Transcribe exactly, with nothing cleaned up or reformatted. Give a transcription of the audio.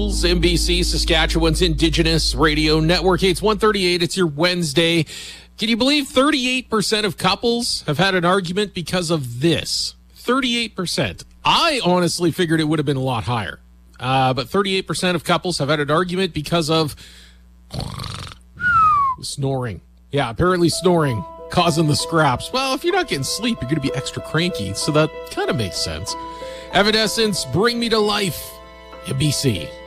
Couples, N B C, Saskatchewan's Indigenous Radio Network. Hey, it's one thirty-eight. It's your Wednesday. Can you believe thirty-eight percent of couples have had an argument because of this? thirty-eight percent. I honestly figured it would have been a lot higher. Uh, but thirty-eight percent of couples have had an argument because of snoring. Yeah, apparently snoring causing the scraps. Well, if you're not getting sleep, you're going to be extra cranky, so that kind of makes sense. Evanescence, Bring Me to Life, N B C.